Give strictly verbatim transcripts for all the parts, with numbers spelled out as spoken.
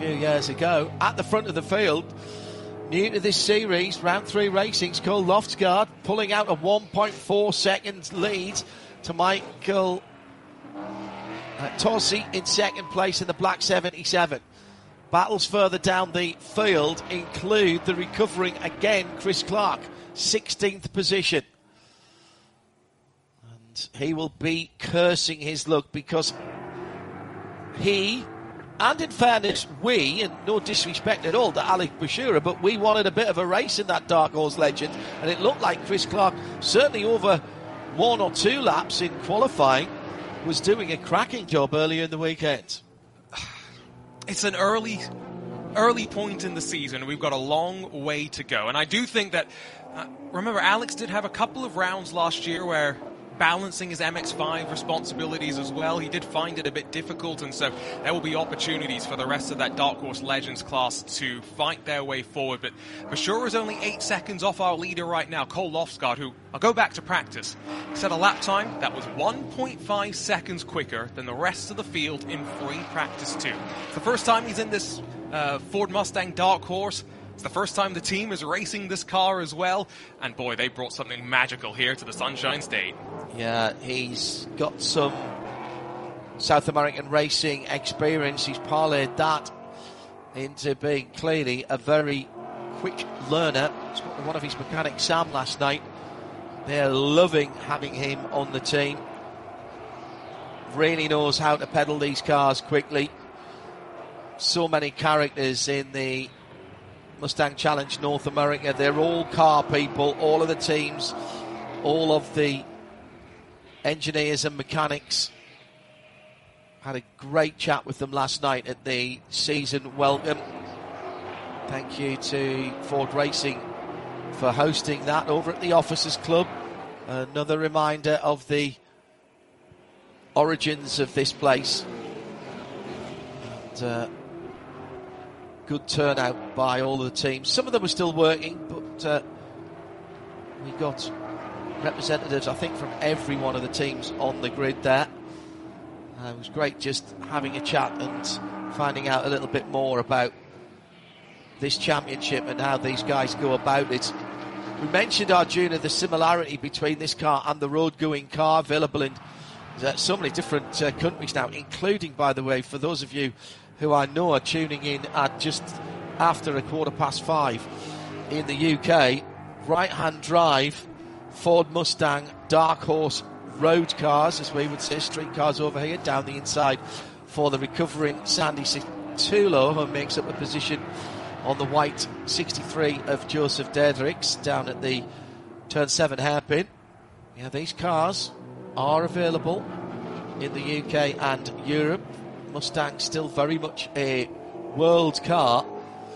few years ago. At the front of the field, new to this series, round three racing's Cole Loftsgaard, pulling out a one point four seconds lead to Michael uh, Torsi in second place in the black seventy-seven. Battles further down the field include the recovering again Chris Clark, sixteenth position. And he will be cursing his luck because he, and in fairness, we, and no disrespect at all to Alec Bashura, but we wanted a bit of a race in that Dark Horse Legend, and it looked like Chris Clark, certainly over one or two laps in qualifying, was doing a cracking job earlier in the weekend. It's an early, early point in the season. We've got a long way to go, and I do think that, uh, remember, Alex did have a couple of rounds last year where balancing his M X five responsibilities as well, he did find it a bit difficult, and so there will be opportunities for the rest of that Dark Horse Legends class to fight their way forward. But Bashura is only eight seconds off our leader right now, Cole Loftsgaard, who, I'll go back to practice, he set a lap time that was one point five seconds quicker than the rest of the field in free practice two. It's the first time he's in this uh, Ford Mustang Dark Horse. It's the first time the team is racing this car as well, and boy, they brought something magical here to the Sunshine State. Yeah, he's got some South American racing experience. He's parlayed that into being clearly a very quick learner. Spoke to one of his mechanics, Sam, last night. They're loving having him on the team. Really knows how to pedal these cars quickly. So many characters in the Mustang Challenge North America. They're all car people, all of the teams, all of the engineers and mechanics. Had a great chat with them last night at the season welcome. Thank you to Ford Racing for hosting that over at the Officers Club. Another reminder of the origins of this place. And, uh, good turnout by all of the teams. Some of them are still working, but uh, we got representatives, I think, from every one of the teams on the grid there. Uh, it was great just having a chat and finding out a little bit more about this championship and how these guys go about it. We mentioned, Arjuna, the similarity between this car and the road-going car available in uh, so many different uh, countries now, including, by the way, for those of you who I know are tuning in at just after a quarter past five in the U K, right-hand drive Ford Mustang Dark Horse road cars, as we would say, street cars over here, down the inside for the recovering Sandy Situlo, who makes up a position on the white sixty-three of Joseph Dedricks down at the turn seven hairpin. Yeah, these cars are available in the U K and Europe. Mustang still very much a world car.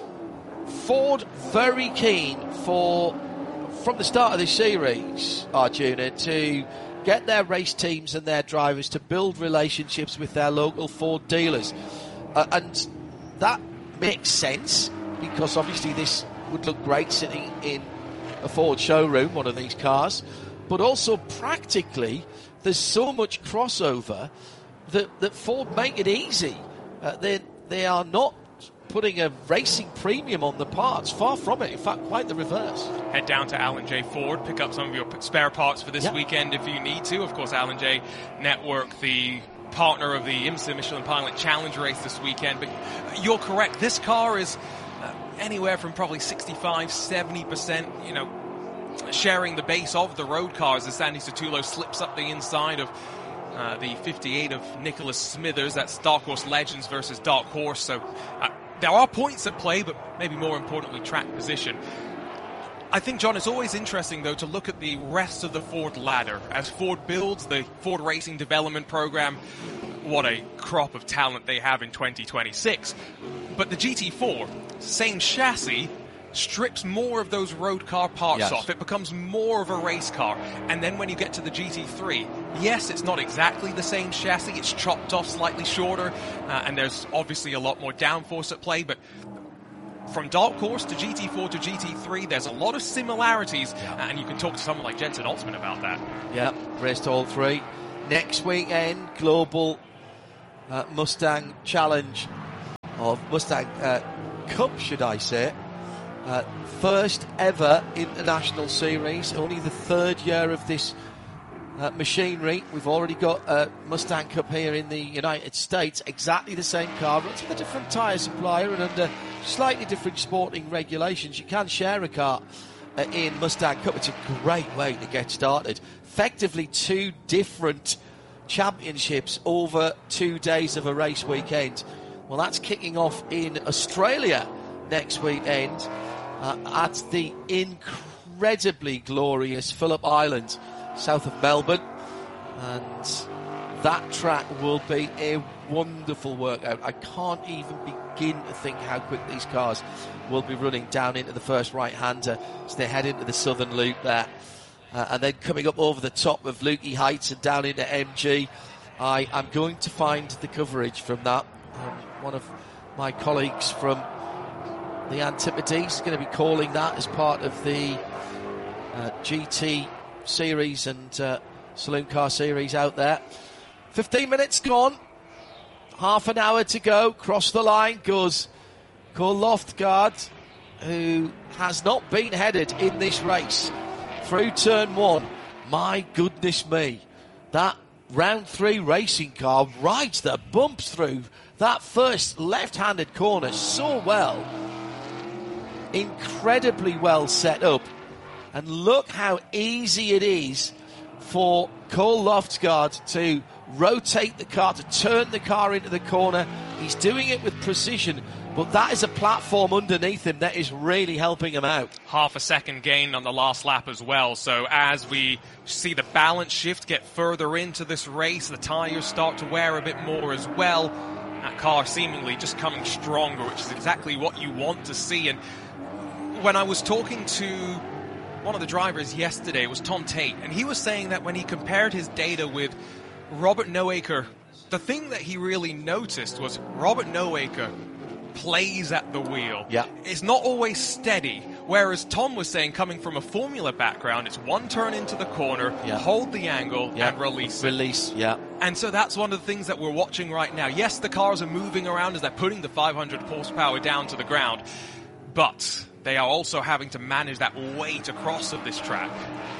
Ford very keen for, from the start of this series, Arjuna, to get their race teams and their drivers to build relationships with their local Ford dealers. Uh, and that makes sense, because obviously this would look great sitting in a Ford showroom, one of these cars. But also practically, there's so much crossover that, that Ford make it easy. Uh, they they are not putting a racing premium on the parts. Far from it. In fact, quite the reverse. Head down to Alan J. Ford, pick up some of your spare parts for this yep. weekend if you need to. Of course, Alan J. Network, the partner of the IMSA Michelin Pilot Challenge race this weekend. But you're correct. This car is uh, anywhere from probably sixty-five, seventy percent, you know, sharing the base of the road cars as Sandy Situlo slips up the inside of Uh, the fifty-eight of Nicholas Smithers. That's Dark Horse Legends versus Dark Horse. So uh, there are points at play, but maybe more importantly, track position. I think, John, it's always interesting, though, to look at the rest of the Ford ladder. As Ford builds the Ford Racing Development Program, what a crop of talent they have in twenty twenty-six. But the G T four, same chassis, strips more of those road car parts yes. off. It becomes more of a race car. And then when you get to the G T three, yes, it's not exactly the same chassis. It's chopped off slightly shorter, uh, and there's obviously a lot more downforce at play. But from Dark Horse to G T four to G T three, there's a lot of similarities, yeah. and you can talk to someone like Jensen Altzman about that. Yeah, raced all three. Next weekend, Global uh, Mustang Challenge of Mustang uh, Cup, should I say. Uh, first ever International Series, only the third year of this uh, machinery. We've already got a Mustang Cup here in the United States, exactly the same car, runs with a different tyre supplier and under slightly different sporting regulations. You can share a car uh, in Mustang Cup. It's a great way to get started. Effectively two different championships over two days of a race weekend. Well, that's kicking off in Australia next weekend uh, at the incredibly glorious Phillip Island, south of Melbourne. And that track will be a wonderful workout. I can't even begin to think how quick these cars will be running down into the first right-hander as they head into the southern loop there. Uh, and then coming up over the top of Lukey Heights and down into M G. I am going to find the coverage from that. Um, one of my colleagues from the Antipodes is going to be calling that as part of the uh, G T series and uh, saloon car series out there. fifteen minutes gone, half an hour to go. Cross the line goes Cole Loftgaard, who has not been headed in this race. Through turn one, my goodness me, that round three racing car rides the bumps through that first left-handed corner so well. Incredibly well set up. And look how easy it is for Cole Loftgaard to rotate the car, to turn the car into the corner. He's doing it with precision, but that is a platform underneath him that is really helping him out. Half a second gain on the last lap as well. So as we see the balance shift get further into this race, the tyres start to wear a bit more as well. That car seemingly just coming stronger, which is exactly what you want to see. And when I was talking to one of the drivers yesterday, it was Tom Tate, and he was saying that when he compared his data with Robert Noacre, the thing that he really noticed was Robert Noacre plays at the wheel. Yeah. It's not always steady. Whereas Tom was saying, coming from a Formula background, it's one turn into the corner, yeah. hold the angle, yeah. and release. Release, yeah. And so that's one of the things that we're watching right now. Yes, the cars are moving around as they're putting the five hundred horsepower down to the ground, but they are also having to manage that weight across of this track.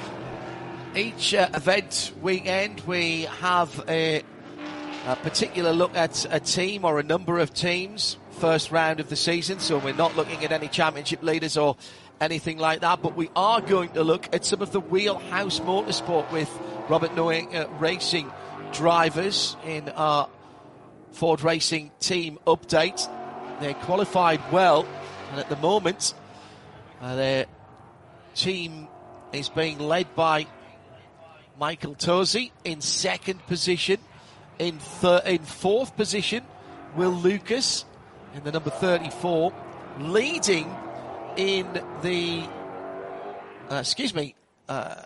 Each uh, event weekend, we have a, a particular look at a team or a number of teams. First round of the season, so we're not looking at any championship leaders or anything like that, but we are going to look at some of the Wheelhouse Motorsport with Robert Noacre uh, Racing drivers in our Ford Racing team update. They qualified well, and at the moment uh, their team is being led by Michael Tosi in second position. In, thir- in fourth position, Will Lucas in the number thirty-four, leading in the, uh, excuse me, uh,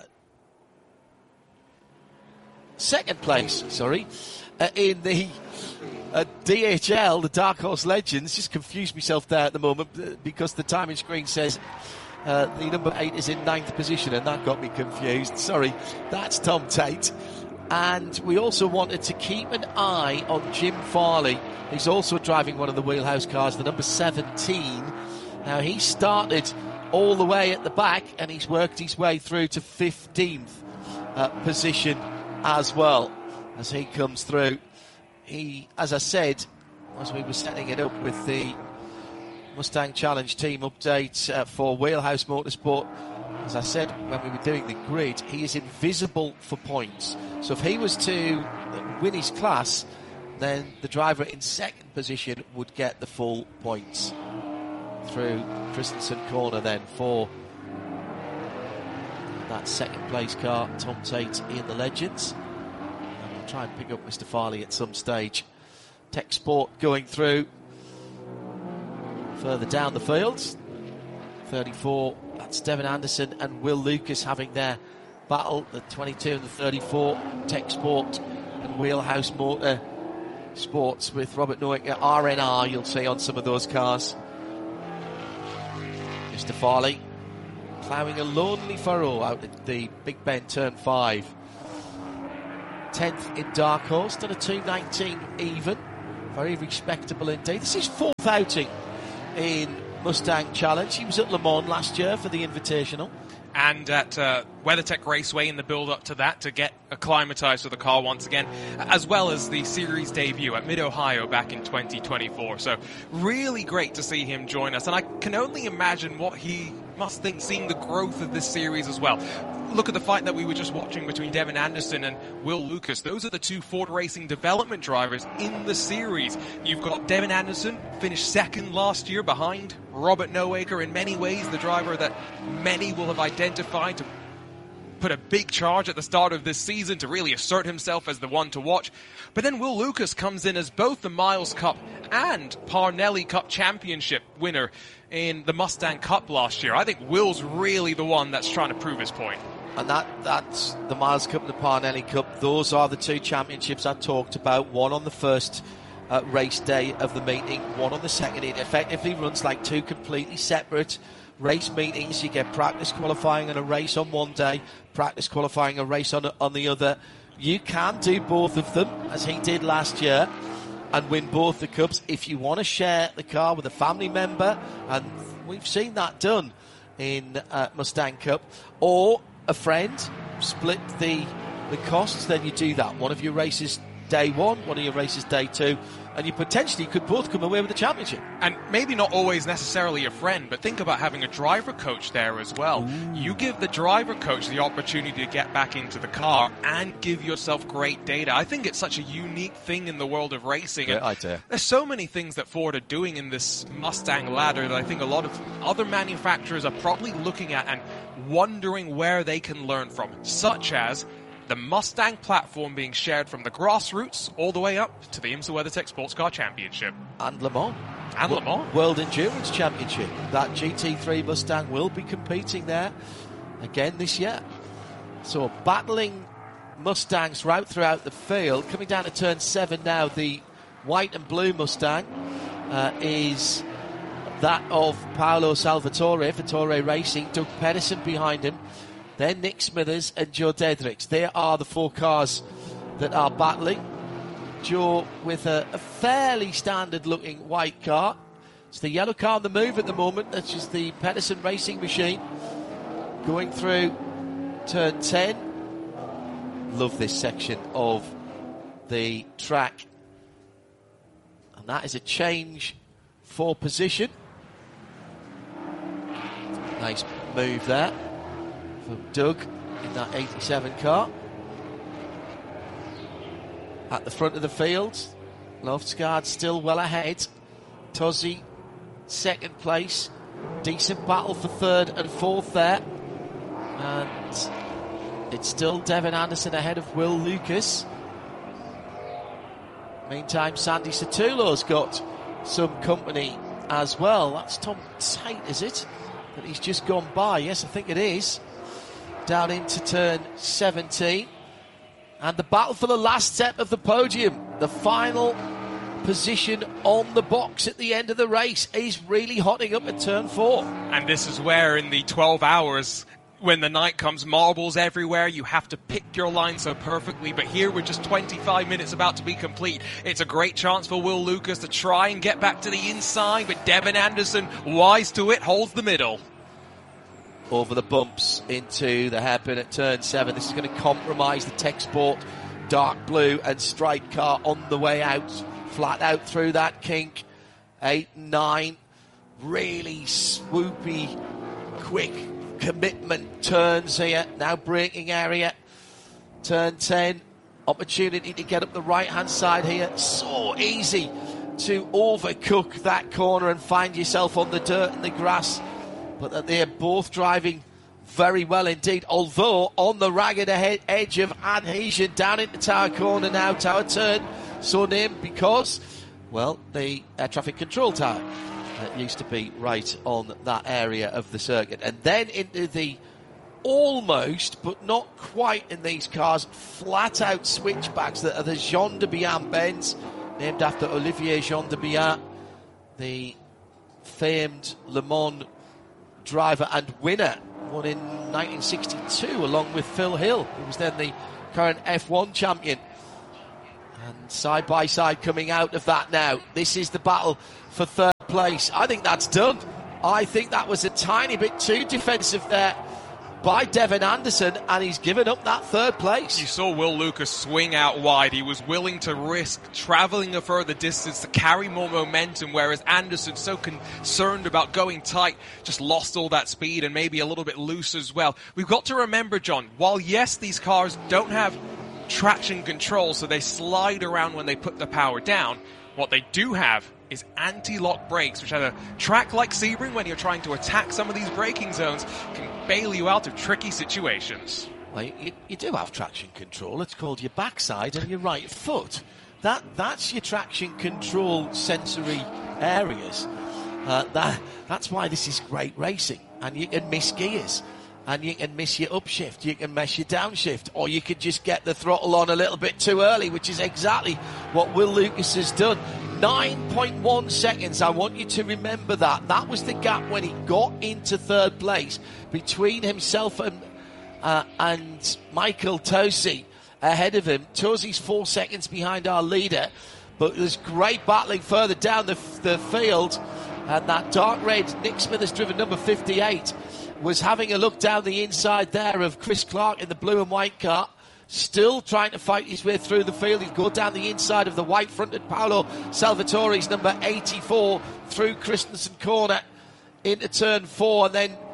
second place, sorry, uh, in the uh, D H L, the Dark Horse Legends. Just confused myself there at the moment because the timing screen says uh, the number eight is in ninth position, and that got me confused. Sorry, that's Tom Tate. And we also wanted to keep an eye on Jim Farley. He's also driving one of the Wheelhouse cars, the number seventeen. Now, he started all the way at the back, and he's worked his way through to fifteenth uh, position as well as he comes through. He, as I said, as we were setting it up with the Mustang Challenge team update uh, for Wheelhouse Motorsport, as I said when we were doing the grid, he is invisible for points. So if he was to win his class, then the driver in second position would get the full points through Christensen Corner then for that second place car, Tom Tate in the Legends. And we'll try and pick up Mister Farley at some stage. Tech Sport going through further down the fields. thirty-four, that's Devin Anderson and Will Lucas having their battle, the twenty-two and the thirty-four, Tech Sport and Wheelhouse Motor Sports with Robert Noacre, R N R you'll see on some of those cars. Mister Farley ploughing a lonely furrow out at the Big Ben turn five. tenth in Dark Horse, done a two nineteen even Very respectable indeed. This is fourth outing in Mustang Challenge. He was at Le Mans last year for the Invitational. And at uh, WeatherTech Raceway in the build-up to that to get acclimatized to the car once again, as well as the series debut at Mid-Ohio back in twenty twenty-four. So really great to see him join us, and I can only imagine what he must think seeing the growth of this series as well. Look at the fight that we were just watching between Devin Anderson and Will Lucas. Those are the two Ford Racing development drivers in the series. You've got Devin Anderson, finished second last year behind Robert Noaker, in many ways the driver that many will have identified to put a big charge at the start of this season to really assert himself as the one to watch. But then Will Lucas comes in as both the Miles Cup and Parnelli Cup Championship winner in the Mustang Cup last year. I think Will's really the one that's trying to prove his point. And that that's the Miles Cup and the Parnelli Cup. Those are the two championships I talked about. One on the first uh, race day of the meeting, one on the second. It effectively runs like two completely separate race meetings. You get practice qualifying and a race on one day, practice qualifying a race on, on the other. You can do both of them, as he did last year, and win both the Cups if you want to share the car with a family member. And we've seen that done in uh, Mustang Cup. Or a friend, split the the costs, then you do that. One of your races day one, one of your races day two, and you potentially could both come away with the championship. And maybe not always necessarily a friend, but think about having a driver coach there as well. Ooh. You give the driver coach the opportunity to get back into the car and give yourself great data. I think it's such a unique thing in the world of racing. Yeah, I do. There's so many things that Ford are doing in this Mustang ladder that I think a lot of other manufacturers are probably looking at and wondering where they can learn from, such as the Mustang platform being shared from the grassroots all the way up to the IMSA WeatherTech Sports Car Championship. And Le Mans. And Le Mans. World Endurance Championship. That G T three Mustang will be competing there again this year. So battling Mustangs right throughout the field. Coming down to turn seven now, the white and blue Mustang uh, is that of Paolo Salvatore, Vittore Racing. Doug Pedersen behind him. Then Nick Smithers and Joe Dedricks. They are the four cars that are battling. Joe with a, a fairly standard-looking white car. It's the yellow car on the move at the moment. That's just the Pedersen Racing machine. Going through turn ten. Love this section of the track. And that is a change for position. Nice move there from Doug in that eighty-seven car. At the front of the field, Loftsgaard still well ahead. Tozzi, second place. Decent battle for third and fourth there. And it's still Devin Anderson ahead of Will Lucas. Meantime, Sandy Satulo's got some company as well. That's Tom Tate, is it? That he's just gone by. Yes, I think it is. Down into turn seventeen. And the battle for the last step of the podium, the final position on the box at the end of the race, is really hotting up at turn four. And this is where in the twelve hours, when the night comes, marbles everywhere, you have to pick your line so perfectly. But here we're just twenty-five minutes about to be complete. It's a great chance for Will Lucas to try and get back to the inside, but Devin Anderson, wise to it, holds the middle. Over the bumps into the hairpin at turn seven. This is going to compromise the Tech Sport dark blue and striped car on the way out. Flat out through that kink. Eight, nine. Really swoopy, quick commitment turns here. Now braking area. Turn ten. Opportunity to get up the right-hand side here. So easy to overcook that corner and find yourself on the dirt and the grass. But that they're both driving very well indeed, although on the ragged edge of adhesion down into Tower Corner now, Tower Turn, so named because, well, the air traffic control tower uh, used to be right on that area of the circuit. And then into the almost, but not quite in these cars, flat-out switchbacks that are the Jean de Bihan bends, named after Olivier Jean de Bihan, the famed Le Mans driver and winner, won in nineteen sixty-two along with Phil Hill, who was then the current F one champion. And side by side coming out of that now. This is the battle for third place. I think that's done. I think that was a tiny bit too defensive there by Devin Anderson, and he's given up that third place. You saw Will Lucas swing out wide. He was willing to risk travelling a further distance to carry more momentum, whereas Anderson, so concerned about going tight, just lost all that speed and maybe a little bit loose as well. We've got to remember, John, while yes, these cars don't have traction control, so they slide around when they put the power down, what they do have is anti-lock brakes, which at a track like Sebring, when you're trying to attack some of these braking zones, can bail you out of tricky situations. Well, you, you do have traction control. It's called your backside and your right foot. That That's your traction control sensory areas. Uh, that That's why this is great racing. And you can miss gears. And you can miss your upshift, you can miss your downshift, or you could just get the throttle on a little bit too early, which is exactly what Will Lucas has done. nine point one seconds, I want you to remember that. That was the gap when he got into third place between himself and uh, and Michael Tosi ahead of him. Tosi's four seconds behind our leader, but there's great battling further down the, the field, and that dark red Nick Smithers driven number fifty-eight was having a look down the inside there of Chris Clark in the blue and white car, still trying to fight his way through the field. He'd go down the inside of the white-fronted Paolo Salvatore's number eighty-four through Christensen Corner into turn four, and then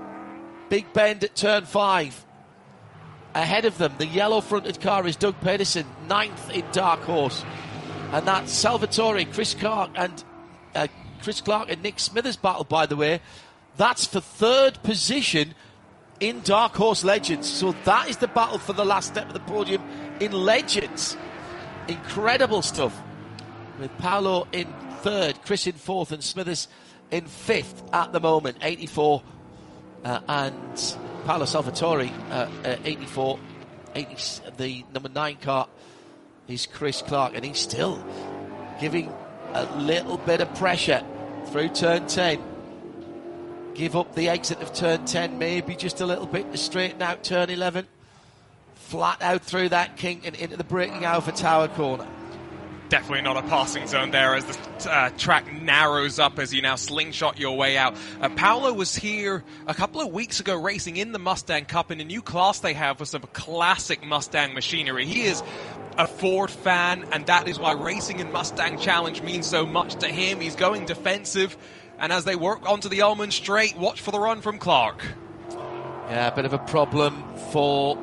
big bend at turn five. Ahead of them, the yellow-fronted car is Doug Pedersen, ninth in Dark Horse. And that's Salvatore, Chris Clark, and uh, Chris Clark and Nick Smithers battle, by the way. That's for third position in Dark Horse Legends. So that is the battle for the last step of the podium in Legends. Incredible stuff. With Paolo in third, Chris in fourth, and Smithers in fifth at the moment. eighty-four uh, and Paolo Salvatore uh, uh, eighty-four. eighty, the number nine car is Chris Clark, and he's still giving a little bit of pressure through turn ten. Give up the exit of turn ten, maybe just a little bit to straighten out turn eleven. Flat out through that kink and into the braking Alpha Tower corner. Definitely not a passing zone there as the uh, track narrows up as you now slingshot your way out. Uh, Paolo was here a couple of weeks ago racing in the Mustang Cup in a new class they have with some classic Mustang machinery. He is a Ford fan, and that is why racing in Mustang Challenge means so much to him. He's going defensive. And as they work onto the Almond Straight, watch for the run from Clark. Yeah, a bit of a problem for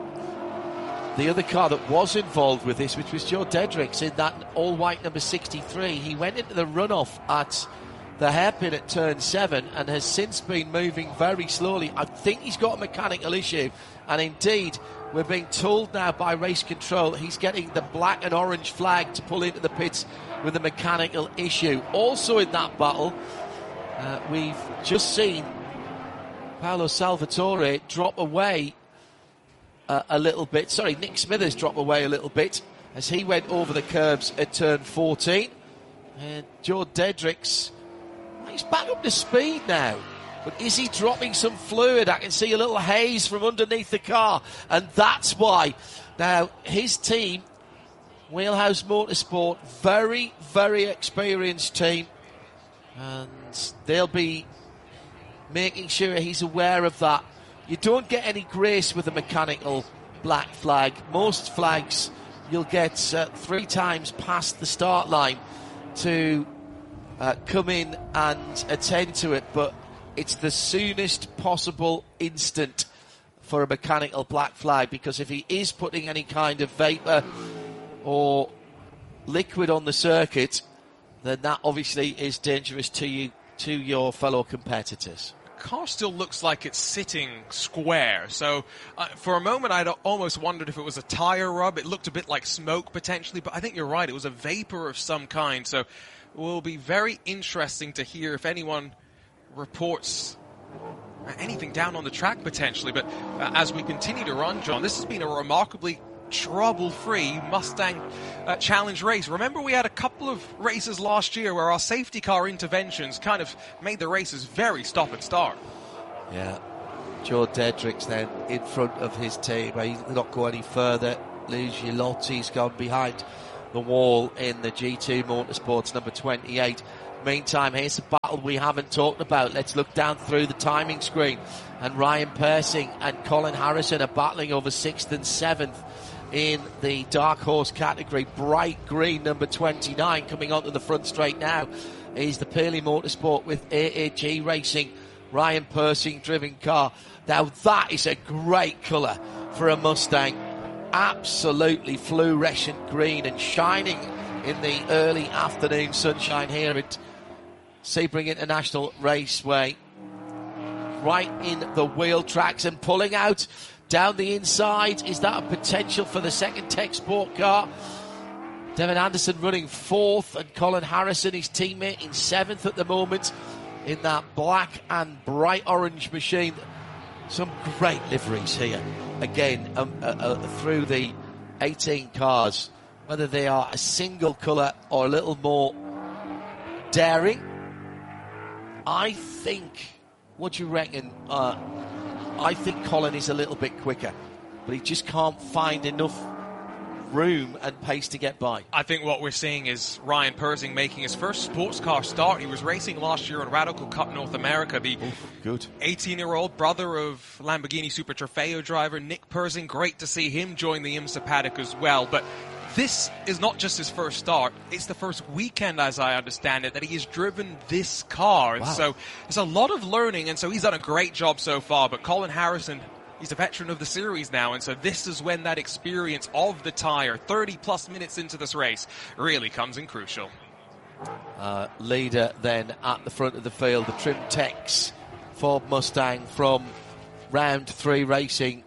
the other car that was involved with this, which was Joe Dedricks in that all-white number sixty-three. He went into the runoff at the hairpin at turn seven and has since been moving very slowly. I think he's got a mechanical issue. And indeed, we're being told now by race control he's getting the black and orange flag to pull into the pits with a mechanical issue. Also in that battle, Uh, we've just seen Paolo Salvatore drop away uh, a little bit. Sorry, Nick Smithers drop away a little bit as he went over the curbs at turn fourteen. And Joe Dedricks, he's back up to speed now. But is he dropping some fluid? I can see a little haze from underneath the car. And that's why. Now, his team, Wheelhouse Motorsport, very, very experienced team. And they'll be making sure he's aware of that. You don't get any grace with a mechanical black flag. Most flags you'll get uh, three times past the start line to uh, come in and attend to it, but it's the soonest possible instant for a mechanical black flag, because if he is putting any kind of vapour or liquid on the circuit, then that obviously is dangerous to you, to your fellow competitors. The car still looks like it's sitting square, so uh, for a moment I'd almost wondered if it was a tyre rub. It looked a bit like smoke potentially, but I think you're right, it was a vapour of some kind, so it will be very interesting to hear if anyone reports anything down on the track potentially. But uh, as we continue to run, John, this has been a remarkably trouble-free Mustang uh, Challenge race. Remember, we had a couple of races last year where our safety car interventions kind of made the races very stop and start. Yeah, Joe Dedricks then in front of his team. He's not go any further. Luigi Lotti's gone behind the wall in the G two Motorsports number twenty-eight. Meantime, here's a battle we haven't talked about. Let's look down through the timing screen. And Ryan Persing and Colin Harrison are battling over sixth and seventh in the dark horse category. Bright green number twenty-nine coming onto the front straight now is the Pearly Motorsport with A A G Racing. Ryan Persing driven car. Now that is a great colour for a Mustang. Absolutely fluorescent green and shining in the early afternoon sunshine here at Sebring International Raceway. Right in the wheel tracks and pulling out down the inside. Is that a potential for the second Tech Sport car? Devin Anderson running fourth and Colin Harrison, his teammate, in seventh at the moment in that black and bright orange machine. Some great liveries here. Again, um, uh, uh, through the eighteen cars, whether they are a single colour or a little more daring. I think, what do you reckon? Uh, I think Colin is a little bit quicker, but he just can't find enough room and pace to get by. I think what we're seeing is Ryan Persing making his first sports car start. He was racing last year on Radical Cup North America. The Oof, good. eighteen-year-old brother of Lamborghini Super Trofeo driver Nick Persing. Great to see him join the IMSA paddock as well. But this is not just his first start. It's the first weekend, as I understand it, that he has driven this car. And wow. so there's a lot of learning, and so he's done a great job so far. But Colin Harrison, he's a veteran of the series now, and so this is when that experience of the tyre, thirty plus minutes into this race, really comes in crucial. Uh, leader then at the front of the field, the Trim Tex Ford Mustang from round three racing.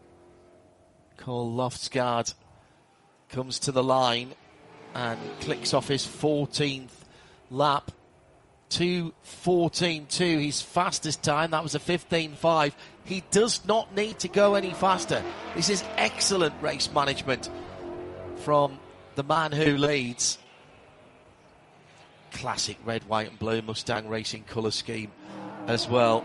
Cole Loftsgaard comes to the line and clicks off his fourteenth lap. two fourteen two, his fastest time. That was a fifteen five. He does not need to go any faster. This is excellent race management from the man who leads. Classic red, white and blue Mustang racing colour scheme as well.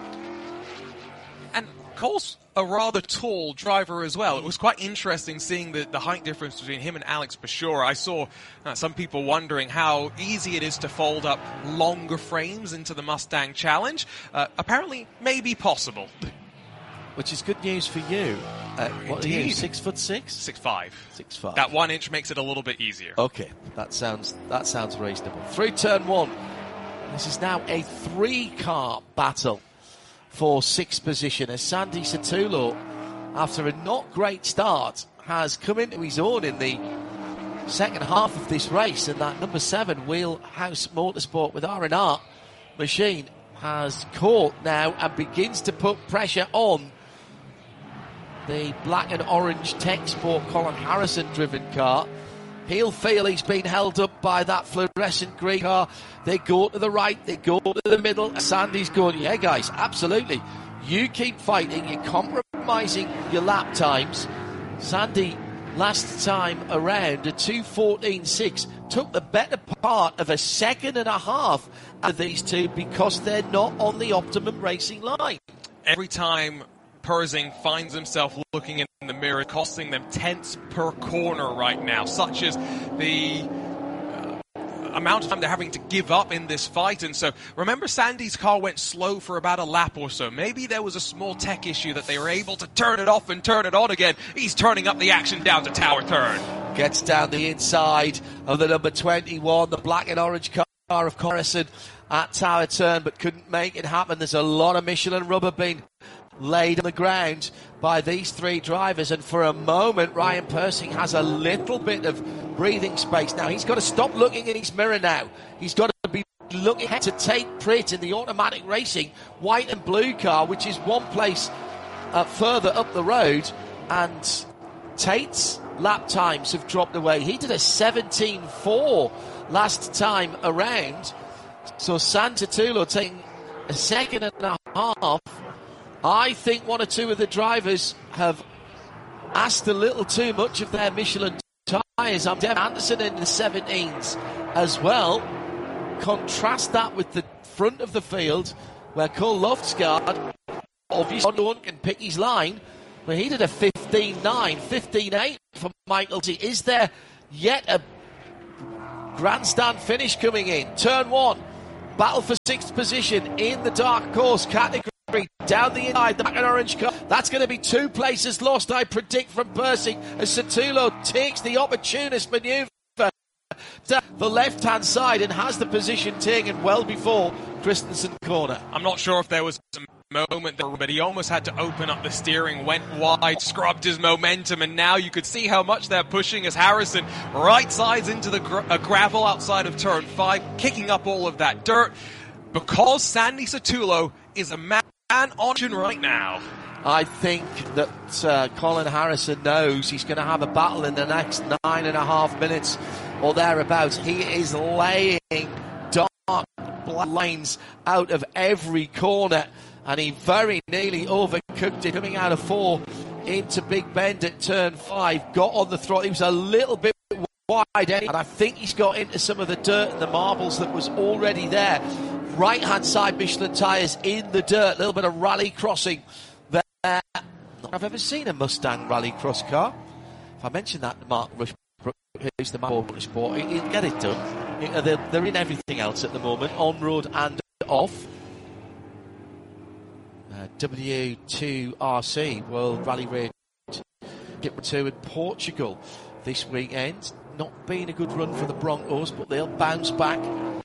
And Cole's a rather tall driver as well. It was quite interesting seeing the, the height difference between him and Alex Bashora. I saw uh, some people wondering how easy it is to fold up longer frames into the Mustang Challenge. Uh, apparently, may be possible. Which is good news for you. Uh, what are you, six foot six? Six five. Six five. That one inch makes it a little bit easier. Okay, that sounds that sounds reasonable. Through turn one. This is now a three-car battle for sixth position as Sandy Satulo, after a not great start, has come into his own in the second half of this race, and that number seven Wheelhouse Motorsport with R and R machine has caught now and begins to put pressure on the black and orange Tech Sport Colin Harrison driven car. He'll feel he's been held up by that fluorescent green car. They go to the right, they go to the middle. Sandy's going, yeah, guys, absolutely. You keep fighting, you're compromising your lap times. Sandy, last time around, a two fourteen six, took the better part of a second and a half out of these two because they're not on the optimum racing line. Every time Persing finds himself looking in the mirror, costing them tenths per corner right now, such as the uh, amount of time they're having to give up in this fight. And so remember, Sandy's car went slow for about a lap or so. Maybe there was a small tech issue that they were able to turn it off and turn it on again. He's turning up the action down to Tower Turn. Gets down the inside of the number twenty-one, the black and orange car of Harrison at Tower Turn, but couldn't make it happen. There's a lot of Michelin rubber being laid on the ground by these three drivers, and for a moment Ryan Persing has a little bit of breathing space. Now he's got to stop looking in his mirror now. He's got to be looking to take Prit in the automatic racing white and blue car, which is one place uh, further up the road, and Tate's lap times have dropped away. He did a seventeen four last time around, so Santatulo taking a second and a half. I think one or two of the drivers have asked a little too much of their Michelin tyres. I'm Devin Anderson in the seventeens as well. Contrast that with the front of the field where Cole Loftsgaard, obviously no one can pick his line, but he did a fifteen nine, fifteen eight for Michael T. Is there Yet a grandstand finish coming in. Turn one. Battle for sixth position in the dark horse category. Down the inside, the black and orange car. That's going to be two places lost, I predict, from Percy as Sotelo takes the opportunist manoeuvre to the left-hand side and has the position taken well before Christensen corner. I'm not sure if there was a moment there, but he almost had to open up the steering, went wide, scrubbed his momentum, and now you could see how much they're pushing as Harrison right sides into the gra- uh, gravel outside of turn five, kicking up all of that dirt, because Sandy Sotelo is a man on action right now. I think that uh, Colin Harrison knows he's going to have a battle in the next nine and a half minutes or thereabouts. He is laying dark black lines out of every corner, and he very nearly overcooked it coming out of four into Big Bend at turn five. Got on the throttle. He was a little bit wide, and I think he's got into some of the dirt and the marbles that was already there. Right hand side Michelin tyres in the dirt. A little bit of rally crossing there. I've ever seen a Mustang rally cross car. If I mention that to Mark Rushbrook, who's the man of sport, he'll get it done. They're, they're in everything else at the moment, on road and off. Uh, W two R C World Rally Raid two in Portugal this weekend. Not been a good run for the Broncos, but they'll bounce back.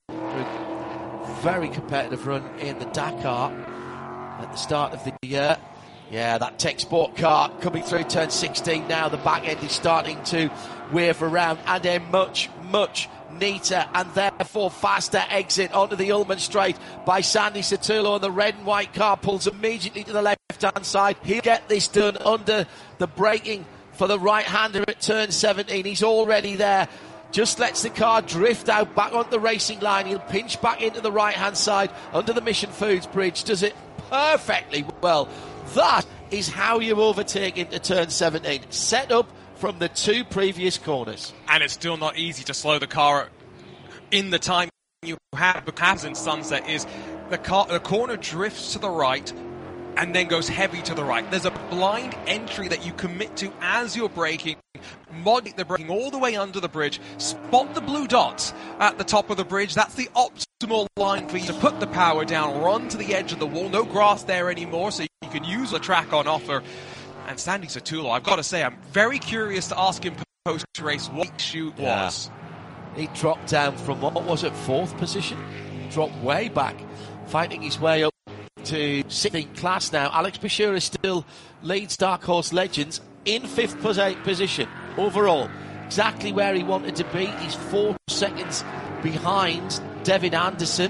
Very competitive run in the Dakar at the start of the year. Yeah, that Tech Sport car coming through turn sixteen now. The back end is starting to wave around, and a much, much neater and therefore faster exit onto the Ullman Straight by Sandy Sotelo, and the red and white car pulls immediately to the left-hand side. He'll get this done under the braking for the right-hander at turn seventeen. He's already there. Just lets the car drift out back onto the racing line. He'll pinch back into the right-hand side under the Mission Foods bridge. Does it perfectly well. That is how you overtake into turn seventeen. Set up from the two previous corners. And it's still not easy to slow the car in the time you have, because in Sunset is the car, the corner drifts to the right and then goes heavy to the right. There's a blind entry that you commit to as you're braking. Mod the braking all the way under the bridge. Spot the blue dots at the top of the bridge. That's the optimal line for you to put the power down, run to the edge of the wall. No grass there anymore, so you can use the track on offer. And Sandy Sotelo, I've got to say, I'm very curious to ask him post-race what his shoot yeah. was. He dropped down from, what was it, fourth position? Dropped way back, fighting his way up to sixteenth class now. Alex Bashir still leads Dark Horse Legends in fifth position overall. Exactly where he wanted to be. He's four seconds behind Devin Anderson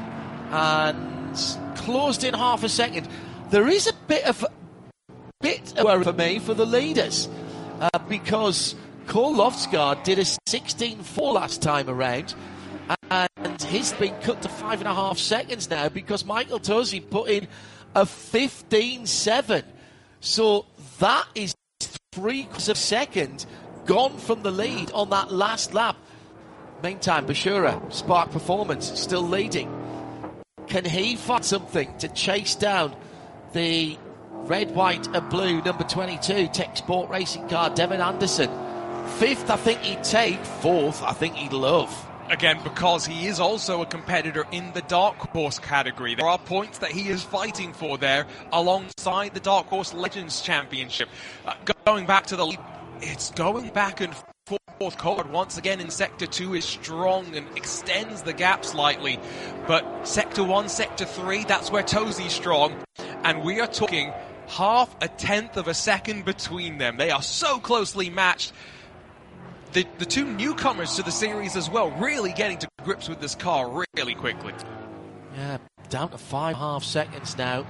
and closed in half a second. There is a bit of bit of worry for me for the leaders uh, because Cole Loftsgaard did a sixteen four last time around, and he's been cut to five and a half seconds now because Michael Tosi put in a fifteen seven. So that is three quarters of a second gone from the lead on that last lap. Meantime, Bashura, Spark Performance, still leading. Can he find something to chase down the red, white and blue number twenty-two Tech Sport racing car, Devin Anderson? Fifth, I think he'd take. Fourth, I think he'd love. Again, because he is also a competitor in the Dark Horse category. There are points that he is fighting for there alongside the Dark Horse Legends Championship. Uh, going back to the lead, it's going back and forth. Cold once again in Sector two is strong and extends the gap slightly. But Sector one, Sector three, that's where Tosi's strong. And we are talking half a tenth of a second between them. They are so closely matched. The, the two newcomers to the series as well, really getting to grips with this car really quickly. Yeah, down to five and a half seconds now.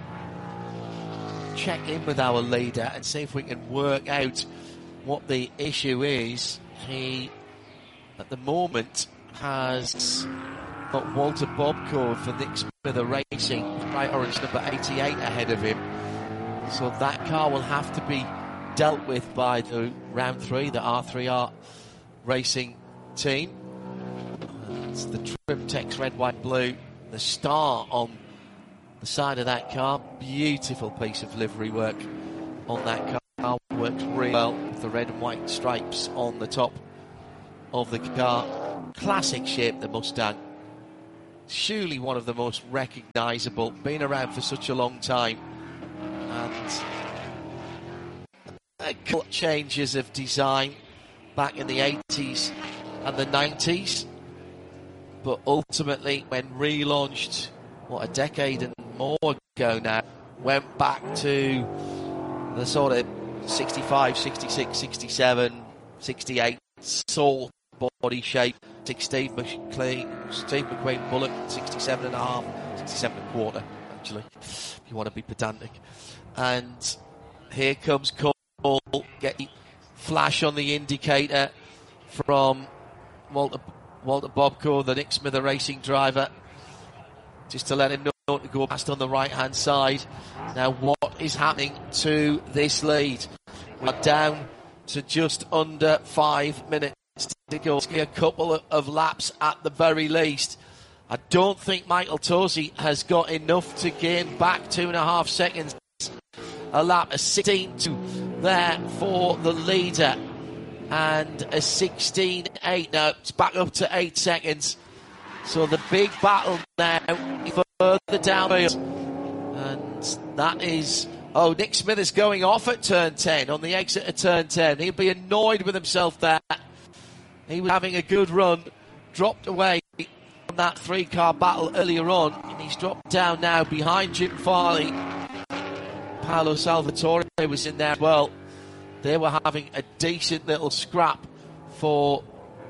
Check in with our leader and see if we can work out what the issue is. He, at the moment, has got Walter Bobcode for Nick Smither Racing, bright orange number eighty-eight ahead of him. So that car will have to be dealt with by the round three, the R three R racing team. It's the Trimtex red, white, blue. The star on the side of that car. Beautiful piece of livery work on that car. Works really well with the red and white stripes on the top of the car. Classic shape, the Mustang. Surely one of the most recognisable, been around for such a long time. And a couple changes of design back in the eighties and the nineties. But ultimately, when relaunched, what, a decade and more ago now, went back to the sort of sixty-five, sixty-six, sixty-seven, sixty-eight sort of body shape. Steve McQueen, Steve McQueen Bullock, sixty-seven and a half, sixty-seven and a quarter, actually, if you want to be pedantic. And here comes Cole, get the flash on the indicator from Walter, Walter Bobko, the Nick Smither racing driver, just to let him know to go past on the right-hand side. Now, what is happening to this lead? We're down to just under five minutes to go. A couple of laps at the very least. I don't think Michael Tosi has got enough to gain back two and a half seconds. A lap, a sixteen two there for the leader, and a sixteen eight. Now it's back up to eight seconds. So the big battle now further downfield, and that is, oh, Nick Smith is going off at turn ten, on the exit of turn ten. He'll be annoyed with himself there. He was having a good run, dropped away from that three-car battle earlier on, and he's dropped down now behind Jim Farley. Paolo Salvatore was in there as well. They were having a decent little scrap for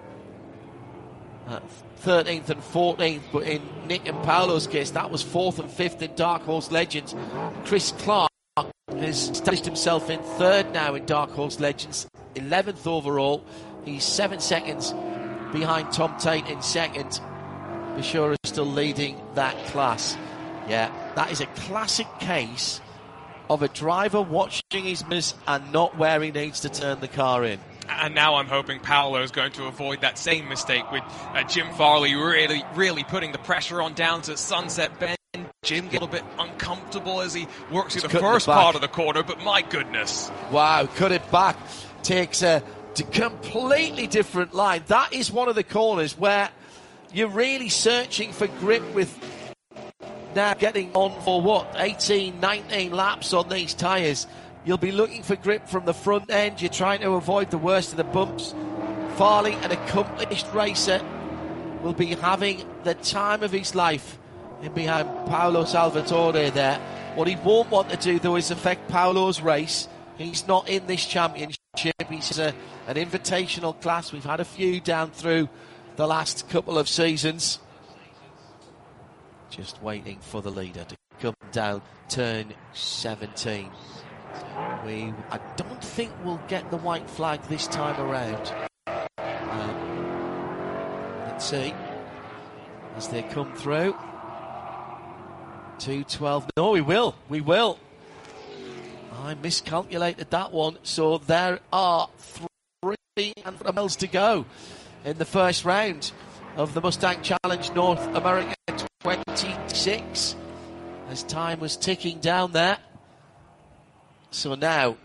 uh, thirteenth and fourteenth, but in Nick and Paolo's case, that was fourth and fifth in Dark Horse Legends. Chris Clark has established himself in third now in Dark Horse Legends, eleventh overall. He's seven seconds behind Tom Tate in second. Bashura is still leading that class. Yeah, that is a classic case of a driver watching his miss and not where he needs to turn the car in. And now I'm hoping Paolo is going to avoid that same mistake with uh, Jim Farley really, really putting the pressure on down to Sunset Bend. Jim get a little bit uncomfortable as he works through the first part of the corner, but my goodness. Wow, cut it back. Takes a completely different line. That is one of the corners where you're really searching for grip with now getting on for what, eighteen, nineteen laps on these tyres. You'll be looking for grip from the front end. You're trying to avoid the worst of the bumps. Farley, an accomplished racer, will be having the time of his life in behind Paolo Salvatore there. What he won't want to do, though, is affect Paolo's race. He's not in this championship. He's a, an invitational class. We've had a few down through the last couple of seasons. Just waiting for the leader to come down turn seventeen. We, I don't think we'll get the white flag this time around. Um, let's see as they come through. two twelve. No, we will. We will. I miscalculated that one. So there are three miles to go in the first round of the Mustang Challenge North America twenty-six, as time was ticking down there. So now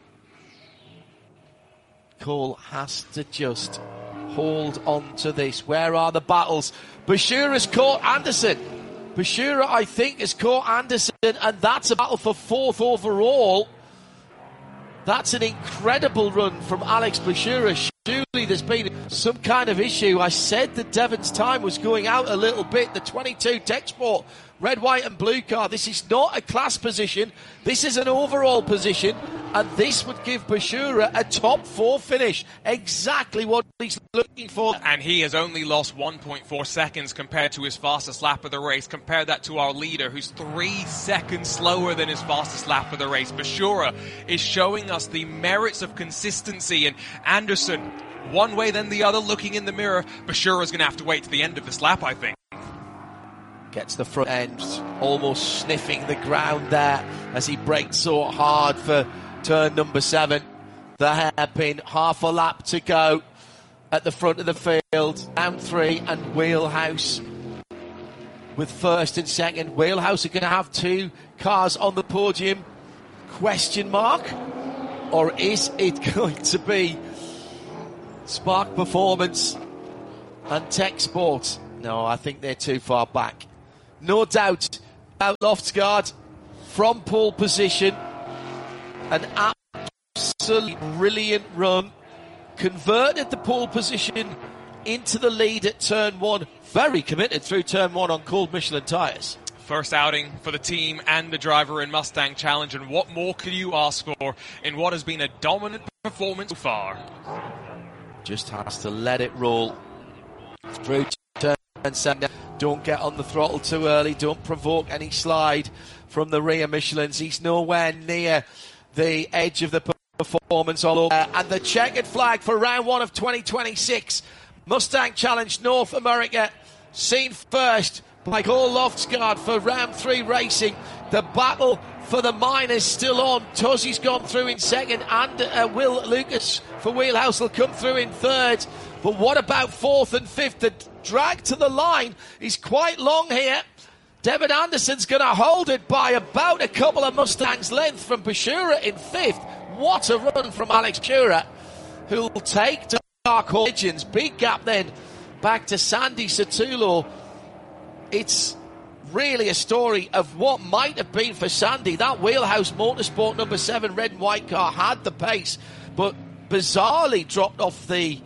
Cole has to just hold on to this. Where are the battles? Bashura's caught Anderson. Bashura, I think, has caught Anderson, and that's a battle for fourth overall. That's an incredible run from Alex Bashura. Surely there's been some kind of issue. I said that Devon's time was going out a little bit. The twenty-two Tech Sport red, white and blue car. This is not a class position. This is an overall position. And this would give Bashura a top four finish. Exactly what he's looking for. And he has only lost one point four seconds compared to his fastest lap of the race. Compare that to our leader, who's three seconds slower than his fastest lap of the race. Bashura is showing us the merits of consistency. And Anderson, one way then the other, looking in the mirror. Bashura is going to have to wait to the end of this lap, I think. Gets the front end, almost sniffing the ground there as he brakes so hard for turn number seven. The hairpin, half a lap to go at the front of the field. Down three, and Wheelhouse with first and second. Wheelhouse are going to have two cars on the podium. Question mark? Or is it going to be Spark Performance and Tech Sport. No, I think they're too far back. No doubt about Loftsgaard from pole position. An absolutely brilliant run. Converted the pole position into the lead at turn one. Very committed through turn one on cold Michelin tyres. First outing for the team and the driver in Mustang Challenge, and what more could you ask for in what has been a dominant performance so far? Just has to let it roll through turn seven. Don't get on the throttle too early. Don't provoke any slide from the rear Michelins. He's nowhere near the edge of the performance all over. And the checkered flag for round one of twenty twenty-six. Mustang Challenge North America seen first by Cole Loftsgaard for round three racing. The battle for the minors still on. Tuzzy's gone through in second, and uh, Will Lucas for Wheelhouse will come through in third. But what about fourth and fifth? The drag to the line is quite long here. Devin Anderson's going to hold it by about a couple of Mustangs' length from Bashura in fifth. What a run from Alex Bashura, who'll take to Dark Horse Legends. Big gap then back to Sandy Satulo. It's really a story of what might have been for Sandy. That Wheelhouse Motorsport number seven red and white car had the pace, but bizarrely dropped off the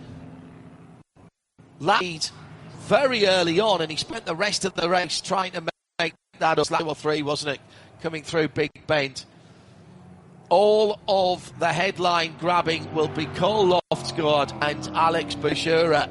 lead very early on, and he spent the rest of the race trying to make that up. Lap three, wasn't it? Coming through Big Bend. All of the headline grabbing will be Cole Loftsgaard and Alex Bashura.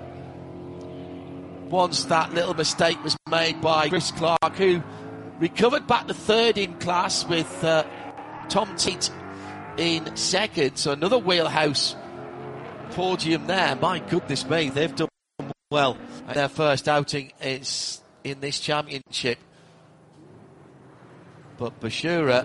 Once that little mistake was made by Chris Clark, who recovered back to third in class with uh, Tom Tate in second. So another Wheelhouse podium there. My goodness me, they've done well at their first outing is in this championship. But Bashura,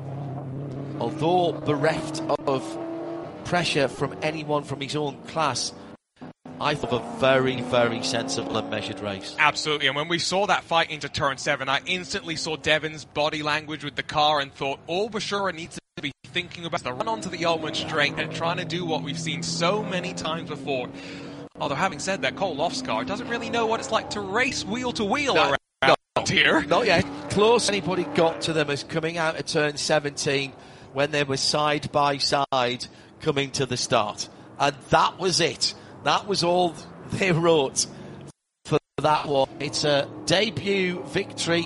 although bereft of pressure from anyone from his own class, I thought a very, very sensible and measured race. Absolutely, and when we saw that fight into turn seven, I instantly saw Devin's body language with the car and thought all Bashura needs to be thinking about is the run onto the Ulman straight and trying to do what we've seen so many times before. Although having said that, Cole Loftsgaard doesn't really know what it's like to race wheel to wheel no, around no, here. Not yet. Close anybody got to them as coming out of turn seventeen when they were side by side coming to the start. And that was it. That was all they wrote for that one. It's a debut victory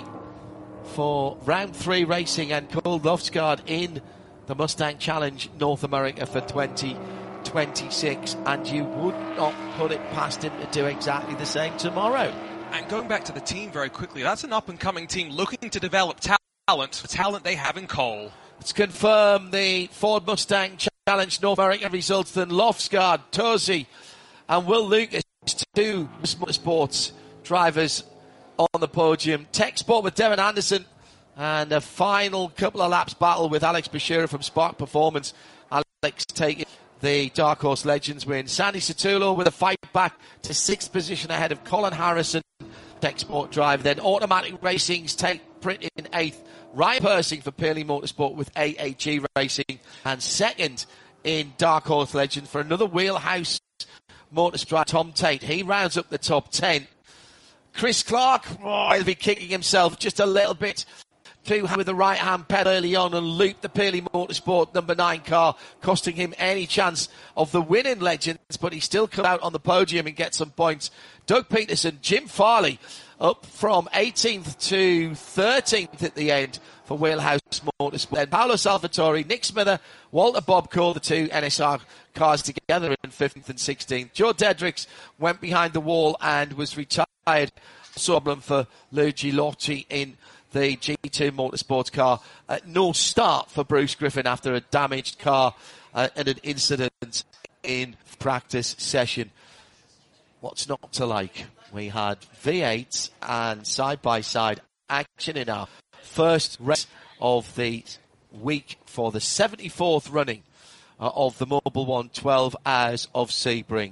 for round three racing and Cole Loftsgaard in the Mustang Challenge North America for twenty twenty-six, and you would not put it past him to do exactly the same tomorrow. And going back to the team very quickly, that's an up-and-coming team looking to develop talent, the talent they have in Cole. Let's confirm the Ford Mustang Challenge North America results. Then Loftsgaard, Tosi and Will Lucas, two sports drivers on the podium. Tech Sport with Devin Anderson, and a final couple of laps battle with Alex Bashura from Spark Performance. Alex taking the Dark Horse Legends win. Sandy Satulo with a fight back to sixth position ahead of Colin Harrison, Tech Sport driver. Then Automatic Racing's take print in eighth. Ryan Persing for Pearly Motorsport with A A G Racing, and second in Dark Horse Legends for another Wheelhouse Motorsport, Tom Tate. He rounds up the top ten. Chris Clark, oh, he'll be kicking himself just a little bit too hard with the right hand pedal early on and looped the Pearly Motorsport number nine car, costing him any chance of the win in Legends, but he still comes out on the podium and gets some points. Doug Peterson, Jim Farley up from eighteenth to thirteenth at the end for Wheelhouse Motorsport. Then Paolo Salvatore, Nick Smither, Walter Bobco, the two N S R cars together in fifteenth and sixteenth. Joe Dedricks went behind the wall and was retired. Problem for Luigi Lotti in the G two Motorsports car. Uh, no start for Bruce Griffin after a damaged car uh, and an incident in practice session. What's not to like? We had V eight and side-by-side action in our first race of the week for the seventy-fourth running uh, of the Mobil one twelve Hours of Sebring.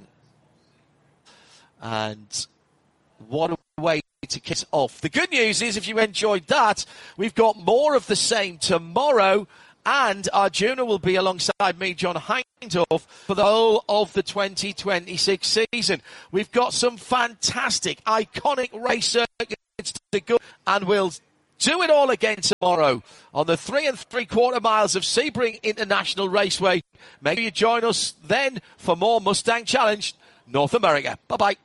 And what a way to kick off. The good news is, if you enjoyed that, we've got more of the same tomorrow And Arjuna will be alongside me, John Hindhaugh, for the whole of the twenty twenty-six season. We've got some fantastic, iconic race circuits to go, and we'll do it all again tomorrow on the three and three quarter miles of Sebring International Raceway. Make sure you join us then for more Mustang Challenge North America. Bye-bye.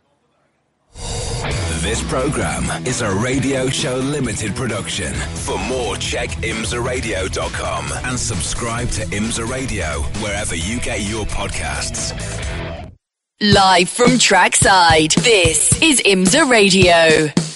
This program is a Radio Show Limited production. For more, check imsa radio dot com and subscribe to IMSA Radio wherever you get your podcasts. Live from trackside, this is IMSA Radio.